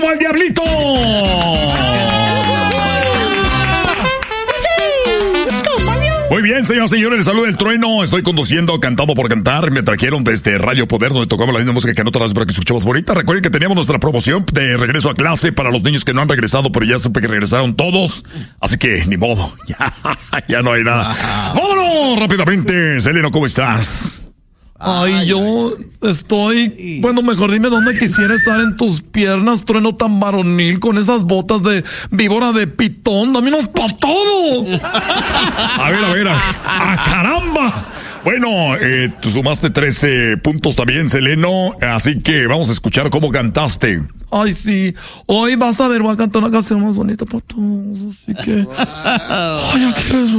como al diablito. Muy bien, señoras y señores, les saluda el trueno. Estoy conduciendo, cantando por cantar. Me trajeron desde Radio Poder, donde tocamos la misma música que en otras para que escuchemos bonita. Recuerden que teníamos nuestra promoción de regreso a clase para los niños que no han regresado, pero ya supe que regresaron todos. Así que, ni modo, ya no hay nada. ¡Vámonos rápidamente! Seleno, ¿cómo estás? Ay, yo estoy... Bueno, mejor dime dónde quisiera estar en tus piernas, trueno tan varonil, con esas botas de víbora de pitón. ¡Dame unos patados! A ver. ¡Ah, caramba! Bueno, tú sumaste 13 puntos también, Seleno. Así que vamos a escuchar cómo cantaste. Ay, sí. Hoy vas a ver, voy a cantar una canción más bonita para todos. Así que... Ay, aquí les